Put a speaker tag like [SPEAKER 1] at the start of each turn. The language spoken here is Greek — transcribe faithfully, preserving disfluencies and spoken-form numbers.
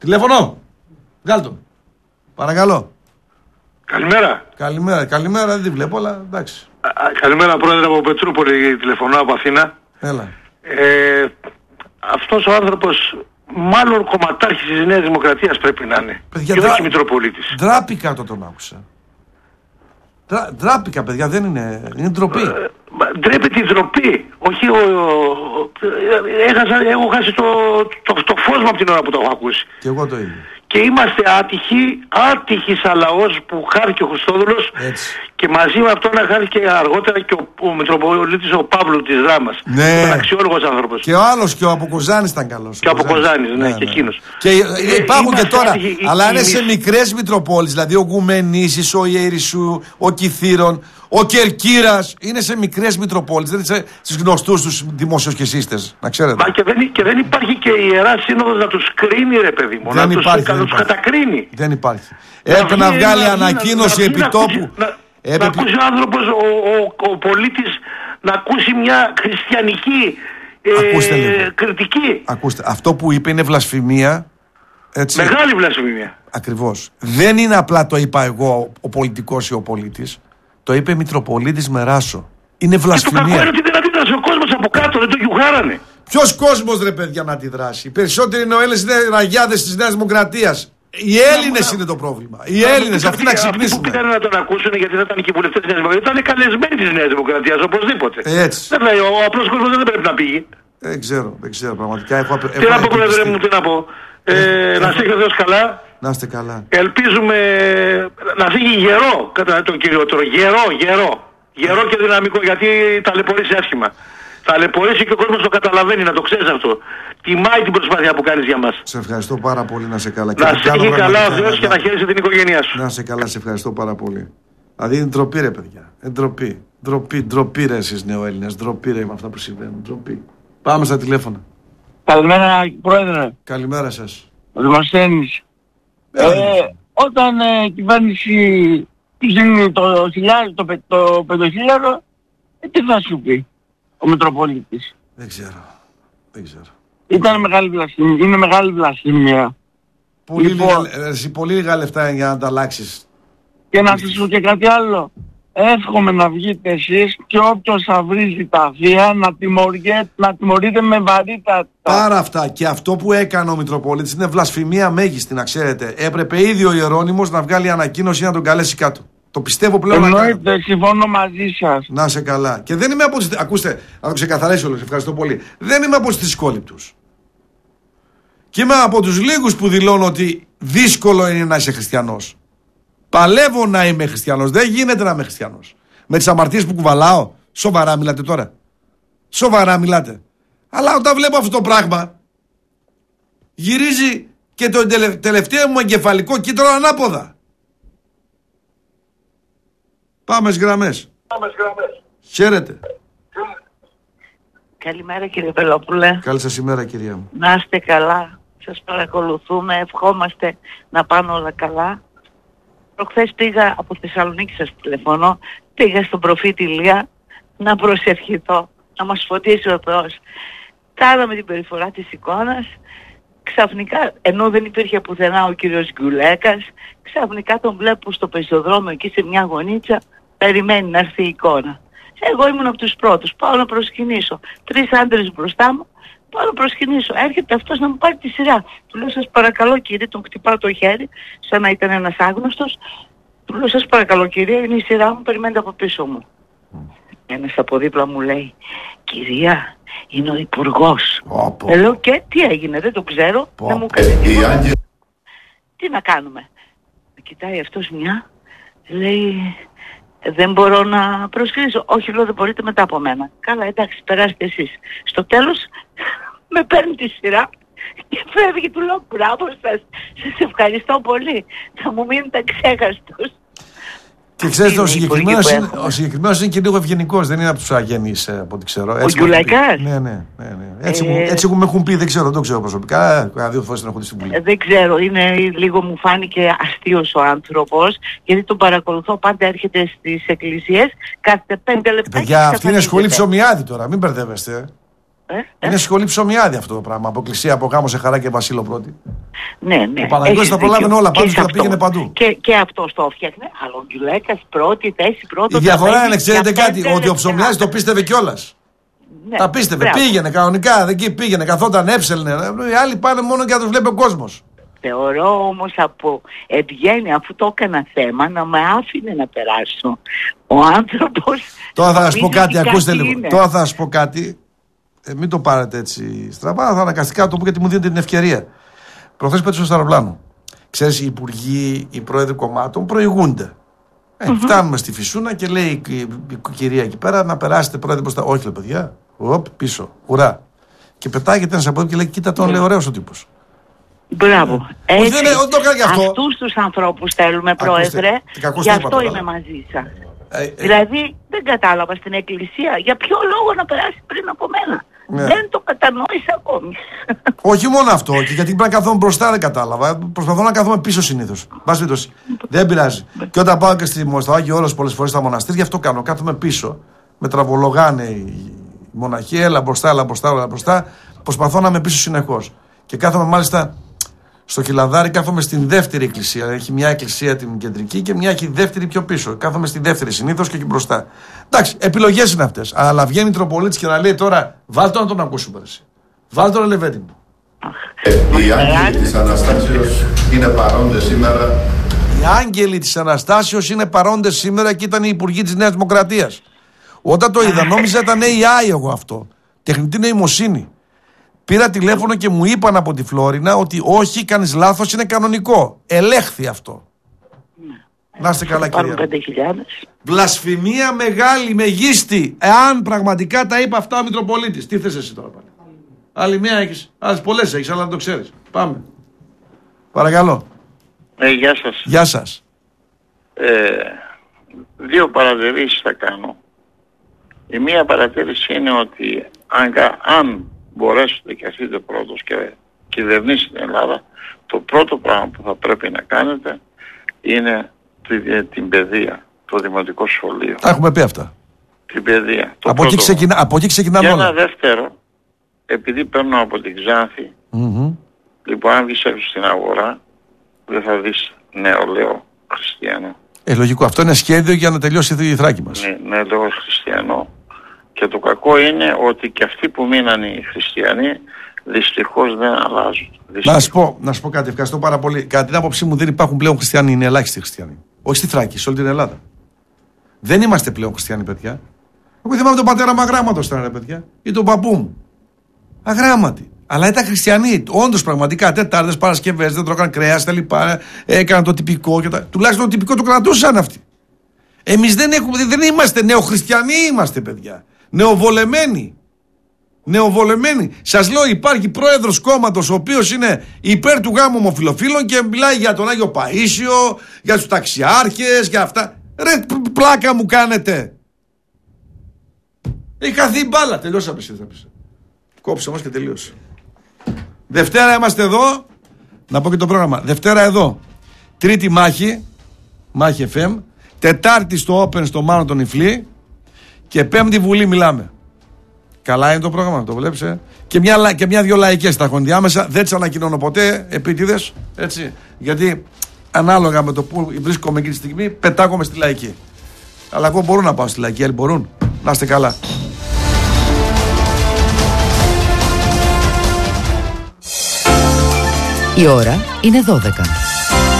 [SPEAKER 1] Τηλέφωνο. Βγάλ' το. Παρακαλώ.
[SPEAKER 2] Καλημέρα.
[SPEAKER 1] Καλημέρα. Καλημέρα, δεν τη βλέπω, αλλά εντάξει.
[SPEAKER 2] Α, καλημέρα, πρόεδρε, από Πετρούπολη, τηλεφωνώ από Αθήνα.
[SPEAKER 1] Έλα.
[SPEAKER 2] Ε, αυτός ο άνθρωπος μάλλον κομματάρχης της Νέας Δημοκρατίας πρέπει να είναι.
[SPEAKER 1] Παιδιά,
[SPEAKER 2] και
[SPEAKER 1] δρα...
[SPEAKER 2] όχι Μητροπολίτης.
[SPEAKER 1] Ντράπηκα το τον άκουσα. Δρα... Ντράπηκα, παιδιά, δεν είναι. Είναι ντροπή.
[SPEAKER 2] Ε, ντρέπεται η ντροπή. Όχι ο... Έχασα, έχω χάσει το, το, το, το φως μου από την ώρα που το έχω ακούσει.
[SPEAKER 1] Και εγώ το ίδιο.
[SPEAKER 2] Και είμαστε άτυχοι, άτυχοι σαν λαός που χάθηκε ο Χριστόδουλος και μαζί με αυτό να χάθηκε αργότερα και ο, ο Μητροπολίτης ο Παύλου της Δράμας.
[SPEAKER 1] Ναι.
[SPEAKER 2] Ήταν αξιόλογος άνθρωπος.
[SPEAKER 1] Και ο άλλος και ο Αποκοζάνης ήταν καλός.
[SPEAKER 2] Και ο Αποκοζάνης, ναι, ναι, και εκείνος.
[SPEAKER 1] Και ε, υπάρχουν και τώρα,
[SPEAKER 2] άτυχοι,
[SPEAKER 1] αλλά είναι
[SPEAKER 2] εμείς...
[SPEAKER 1] σε μικρές Μητροπόλεις, δηλαδή ο Γκουμενήσης, ο Ιερισσού, ο Κιθήρων, ο Κερκύρας, είναι σε μικρές Μητροπόλεις, δεν είναι στις γνωστούς τους δημοσιοσκεσίστες, να ξέρετε.
[SPEAKER 2] Μα και δεν, και δεν υπάρχει και η Ιερά Σύνοδος να τους κρίνει, ρε παιδί μου,
[SPEAKER 1] δεν
[SPEAKER 2] να
[SPEAKER 1] υπάρχει,
[SPEAKER 2] τους,
[SPEAKER 1] δεν
[SPEAKER 2] τους κατακρίνει.
[SPEAKER 1] Δεν υπάρχει. Έπρεπε να, να βγάλει να, ανακοίνωση επιτόπου.
[SPEAKER 2] Να, να,
[SPEAKER 1] Έπρεπε...
[SPEAKER 2] να ακούσει ο άνθρωπος, ο, ο, ο πολίτης, να ακούσει μια χριστιανική ε, κριτική.
[SPEAKER 1] Ακούστε, αυτό που είπε είναι βλασφημία. Έτσι.
[SPEAKER 2] Μεγάλη βλασφημία.
[SPEAKER 1] Ακριβώς. Δεν είναι απλά το είπα εγώ ο πολιτικός ή ο πολίτης. Το είπε Μητροπολίτης Μεράσο. Είναι βλασφημία.
[SPEAKER 2] Και το κακό είναι ότι δεν αντίδρασε ο κόσμος από κάτω, δεν το γιουχάρανε.
[SPEAKER 1] Ποιος κόσμος, ρε παιδιά, να αντιδράσει? Οι περισσότεροι Νοέλες είναι ραγιάδες της Νέας Δημοκρατίας. Οι Έλληνες είναι το πρόβλημα. Οι Έλληνες, αυτοί να ξυπνήσουν.
[SPEAKER 2] Αυτοί που πήγαν να τον ακούσουν, γιατί δεν ήταν και οι βουλευτές της Νέας Δημοκρατίας, ήταν καλεσμένοι της Νέας Δημοκρατίας, οπωσδήποτε.
[SPEAKER 1] Έτσι.
[SPEAKER 2] Δεν λέει, ο απλός κόσμος δεν πρέπει να πήγε.
[SPEAKER 1] Δεν ξέρω, δεν ξέρω πραγματικά. Έχω,
[SPEAKER 2] τι έχω να πω, πρόεδρε μου, τι να πω. Ε, ε, να σε έχει ο Θεός καλά.
[SPEAKER 1] Να είστε καλά.
[SPEAKER 2] Ελπίζουμε να φύγει γερό, κατά τον κυριότερο. Γερό, γερό. Γερό και δυναμικό, γιατί ταλαιπωρήσει άσχημα. Ταλαιπωρήσει και ο κόσμος το καταλαβαίνει, να το ξέρεις αυτό. Τιμάει την προσπάθεια που κάνεις για μας.
[SPEAKER 1] Σε ευχαριστώ πάρα πολύ, να σε καλά.
[SPEAKER 2] Να σε έχει καλά ο Θεός και να χαίρεσαι την οικογένειά σου.
[SPEAKER 1] Να σε καλά, σε ευχαριστώ πάρα πολύ. Δηλαδή είναι ντροπή, ρε παιδιά. Είναι ντροπή. Ντροπή, ντροπή, ρε εσείς νεοέλληνες. Ντροπή, ρε με αυτά που συμβαίνουν. Ντροπή. Πάμε στα τηλέφωνα.
[SPEAKER 3] Καλημέρα, πρόεδρε.
[SPEAKER 1] Καλημέρα σας.
[SPEAKER 3] Ο Δημοσθένης. Ε, όταν η ε, κυβέρνηση του δίνει το χιλιάριο, το, το πεντοχίλιαρο, ε, τι θα σου πει ο Μητροπολίτης?
[SPEAKER 1] Δεν ξέρω. Δεν ξέρω.
[SPEAKER 3] Ήταν μεγάλη βλασφημία. Είναι μεγάλη βλασφημία.
[SPEAKER 1] Πολύ, λοιπόν, λίγα, εσύ, πολύ λίγα λεφτά για να τα αλλάξεις.
[SPEAKER 3] Και να σας πω και κάτι άλλο. Εύχομαι να βγείτε εσείς και όποιος θα βρίζει τα βία να, να τιμωρείτε με βαρύτατα.
[SPEAKER 1] Πάρα αυτά. Και αυτό που έκανε ο Μητροπολίτης είναι βλασφημία μέγιστη, να ξέρετε. Έπρεπε ήδη ο Ιερώνυμος να βγάλει ανακοίνωση να τον καλέσει κάτω. Το πιστεύω πλέον.
[SPEAKER 3] Εννοείται, συμφωνώ μαζί σας.
[SPEAKER 1] Να σε καλά. Και δεν είμαι από τις... Ακούστε, να το ξεκαθαρίσω όλος, ευχαριστώ πολύ. Δεν είμαι από τις δυσκόληπτους. Και είμαι από τους λίγους που δηλώνω ότι δύσκολο είναι να είσαι χριστιανός. Παλεύω να είμαι χριστιανός. Δεν γίνεται να είμαι χριστιανός. Με τις αμαρτίες που κουβαλάω. Σοβαρά μιλάτε τώρα? Σοβαρά μιλάτε? Αλλά όταν βλέπω αυτό το πράγμα, γυρίζει και το τελευταίο μου εγκεφαλικό κύτταρο ανάποδα. Πάμε στις γραμμές. Πάμε στις γραμμές. Χαίρετε.
[SPEAKER 4] Καλημέρα, κύριε Πελόπουλε.
[SPEAKER 1] Καλή σας ημέρα, κυρία μου.
[SPEAKER 4] Να είστε καλά. Σας παρακολουθούμε. Ευχόμαστε να πάνε όλα καλά. Προχθές πήγα από Θεσσαλονίκη, σας τηλεφωνώ. Πήγα στον προφήτη Ηλία να προσευχηθώ, να μας φωτίσει ο Θεός. Κάναμε την περιφορά της εικόνας. Ξαφνικά, ενώ δεν υπήρχε πουθενά ο κύριος Γκουλέκας, ξαφνικά τον βλέπω στο πεζοδρόμιο εκεί σε μια γωνίτσα, περιμένει να έρθει η εικόνα. Εγώ ήμουν από τους πρώτους, πάω να προσκυνήσω. Τρεις άντρες μπροστά μου, πάω να προσκυνήσω. Έρχεται αυτός να μου πάρει τη σειρά. Του λέω, σας παρακαλώ κύριε, τον χτυπάω το χέρι, σαν να ήταν ένας άγνωστος. Του λέω, σας παρακαλώ κύριε, είναι η σειρά μου, περιμένετε από πίσω μου. Ένας από δίπλα μου λέει, κυρία, είναι ο υπουργός. Ε, λέω, και τι έγινε, δεν το ξέρω, Πω. δεν μου έκανε τίποτα. Τι να κάνουμε? Με κοιτάει αυτός μια, λέει, δεν μπορώ να προσκυνήσω. Όχι, λέω, δεν μπορείτε μετά από μένα. Καλά, εντάξει, περάστε εσείς. Στο τέλος με παίρνει τη σειρά και φεύγει, του λέω, μπράβο σας, σας ευχαριστώ πολύ. Θα μου μείνετε αξέχαστος.
[SPEAKER 1] Και ξέρετε, ο συγκεκριμένος είναι, είναι και λίγο ευγενικός, δεν είναι από τους αγενείς, από ό,τι ξέρω.
[SPEAKER 4] Ο Γκουλέκας.
[SPEAKER 1] Ναι, ναι, ναι, ναι. Έτσι, ε... έτσι μου έχουν πει, δεν ξέρω, δεν το ξέρω προσωπικά. Κάνα δύο φορές τον έχω δει στην Βουλή.
[SPEAKER 4] Δεν ξέρω, είναι λίγο, μου φάνηκε αστείος ο άνθρωπος, γιατί τον παρακολουθώ, πάντα έρχεται στις εκκλησίες, κάθε πέντε λεπτά.
[SPEAKER 1] Παιδιά, αυτή είναι σχολή ψωμιάδη τώρα, μην μπερδεύεστε.
[SPEAKER 4] Ε, ε.
[SPEAKER 1] Είναι σχολή ψωμιάδη αυτό το πράγμα. Από εκκλησία, από γάμο σε χαρά και Βασίλο πρώτη.
[SPEAKER 4] Ναι, ναι.
[SPEAKER 1] Ο Παναγιώτης τα προλάβαινε όλα, πάντως και τα πήγαινε παντού.
[SPEAKER 4] Και, και αυτό το φτιάχνε. Αλογγυλέκας, πρώτη θέση, πρώτο.
[SPEAKER 1] Η διαφορά είναι, ξέρετε κάτι, ότι ο Ψωμιάδης το πίστευε κιόλας. Ναι, τα πίστευε, μπράβο. Πήγαινε κανονικά, εκεί πήγαινε, καθόταν, έψελνε. Οι άλλοι πάνε μόνο και να τους βλέπει ο κόσμος.
[SPEAKER 4] Θεωρώ όμως από ευγένεια, αφού το έκανα θέμα, να με άφηνε να περάσω. Ο άνθρωπος.
[SPEAKER 1] Τώρα θα σας πω κάτι, ακούστε λίγο. Είναι. Τώρα θα σας πω κάτι. Ε, μην το πάρετε έτσι στραβά, θα αναγκαστικά το πω γιατί μου δίνετε την ευκαιρία. Προχθές πέτυχα στο αεροπλάνο. Ξέρεις, οι υπουργοί, οι πρόεδροι κομμάτων προηγούνται. Ε, mm-hmm. Φτάνουμε στη Φυσούνα και λέει η, η, η κυρία εκεί πέρα να περάσετε πρόεδρε μπροστά. Όχι, λέει παιδιά. Οπ, πίσω. Ουρά. Και πετάγεται ένα από εδώ και λέει: κοίτα τον, λέει ωραίος ο τύπος.
[SPEAKER 4] Μπράβο.
[SPEAKER 1] Ε, έτσι, δεν, δεν το έκανε γι' αυτό.
[SPEAKER 4] Αυτούς τους ανθρώπους θέλουμε, πρόεδρε. Γι' αυτό είμαι μαζί σας. Ε, ε, δηλαδή δεν κατάλαβα στην εκκλησία για ποιο λόγο να περάσει πριν από μένα. Ναι. Δεν το κατανόησα ακόμη.
[SPEAKER 1] Όχι μόνο αυτό, και γιατί πρέπει να καθόμουν μπροστά δεν κατάλαβα. Προσπαθώ να καθόμαι πίσω συνήθως. Δεν πειράζει. Και όταν πάω και στο Άγιο Όρος πολλές φορές στα μοναστήρια, αυτό κάνω. Κάθομαι πίσω. Με τραβολογάνε οι μοναχοί, έλα μπροστά, έλα μπροστά, έλα μπροστά. Προσπαθώ να είμαι πίσω συνεχώς. Και κάθομαι μάλιστα. Στο Χιλαδάρι κάθομαι στην δεύτερη εκκλησία. Έχει μια εκκλησία την κεντρική και μια έχει δεύτερη πιο πίσω. Κάθομαι στη δεύτερη συνήθως και εκεί μπροστά. Εντάξει, επιλογές είναι αυτές. Αλλά βγαίνει Μητροπολίτης και να λέει τώρα, βάλτε να τον ακούσουμε. Βάλτε τον Λεβέντη μου.
[SPEAKER 5] Ε, οι άγγελοι της Αναστάσεως είναι παρόντες σήμερα.
[SPEAKER 1] Οι άγγελοι της Αναστάσεως είναι παρόντες σήμερα και ήταν οι υπουργοί της Νέας Δημοκρατίας. Όταν το είδα, νόμιζα ήταν έι άι εγώ αυτό. Τεχνητή νοημοσύνη. Πήρα τηλέφωνο και μου είπαν από τη Φλόρινα ότι όχι, κάνεις λάθος, είναι κανονικό. Ελέγχθη αυτό. Να είστε καλά, κυρία. Βλασφημία μεγάλη, μεγίστη. Εάν πραγματικά τα είπε αυτά ο Μητροπολίτης. Τι θες εσύ τώρα πάλι. Άλλη μία έχεις. Άλλες πολλές έχεις, αλλά δεν το ξέρεις. Πάμε. Παρακαλώ.
[SPEAKER 6] Ε, γεια σας.
[SPEAKER 1] Γεια σας.
[SPEAKER 6] Ε, δύο παρατηρήσεις θα κάνω. Η μία παρατήρηση είναι ότι αν, αν μπορέσετε και αφήσετε πρώτος και κυβερνήσετε την Ελλάδα, το πρώτο πράγμα που θα πρέπει να κάνετε είναι την, την παιδεία, το δημοτικό σχολείο.
[SPEAKER 1] Τα έχουμε πει αυτά.
[SPEAKER 6] Την παιδεία. Το
[SPEAKER 1] από, εκεί ξεκινά, από εκεί ξεκινάμε όλα.
[SPEAKER 6] Και ένα δεύτερο, επειδή παίρνω από την Ξάνθη, mm-hmm. λοιπόν αν βγεις έξω στην αγορά, δεν θα δεις νεολαίο χριστιανό.
[SPEAKER 1] Ε, λογικό. Αυτό είναι σχέδιο για να τελειώσει η Θράκη μας.
[SPEAKER 6] Ναι, νεολαίο χριστιανό. Και το κακό είναι ότι και αυτοί που μείναν οι χριστιανοί δυστυχώς δεν αλλάζουν. Δυστυχώς.
[SPEAKER 1] Να σου πω, να σου πω κάτι, ευχαριστώ πάρα πολύ. Κατά την άποψή μου δεν υπάρχουν πλέον χριστιανοί, είναι ελάχιστοι χριστιανοί. Όχι στη Θράκη, σε όλη την Ελλάδα. Δεν είμαστε πλέον χριστιανοί, παιδιά. Εγώ θυμάμαι τον πατέρα μου αγράμματος ήταν, ρε παιδιά, ή τον παππού μου. Αγράμματοι. Αλλά ήταν χριστιανοί. Όντως πραγματικά Τετάρτες, Παρασκευές, δεν τρώγαν κρέας, τα λοιπά. Έκαναν το τυπικό και τα... Τουλάχιστον το τυπικό το κρατούσαν αυτοί. Εμείς δεν, έχουμε, δεν είμαστε νεοχριστιανοί, είμαστε παιδιά. Νεοβολεμένοι. Νεοβολεμένοι. Σας λέω, υπάρχει πρόεδρος κόμματος ο οποίος είναι υπέρ του γάμου ομοφυλοφίλων και μιλάει για τον Άγιο Παΐσιο, για τους ταξιάρχες, για αυτά. Ρε πλάκα μου κάνετε. Έχει χαθεί μπάλα. Τελειώσαμε εσύ θα πεις. Κόψε μας και τελείωσε. Δευτέρα είμαστε εδώ. Να πω και το πρόγραμμα. Δευτέρα εδώ. Τρίτη μάχη. Μάχη εφ εμ. Τετάρτη στο Open στο Μάνο τον Ιφλή. Και πέμπτη Βουλή μιλάμε. Καλά είναι το πρόγραμμα, το βλέπεις, ε? Και μια, και μια δυο λαϊκές θα έχω ενδιάμεσα. Δεν τις ανακοινώνω ποτέ, επίτηδες, έτσι. Γιατί ανάλογα με το που βρίσκομαι εκείνη τη στιγμή, πετάγομαι στη λαϊκή. Αλλά εγώ μπορώ να πάω στη λαϊκή, άλλοι μπορούν. Να είστε καλά.
[SPEAKER 7] Η ώρα είναι δώδεκα.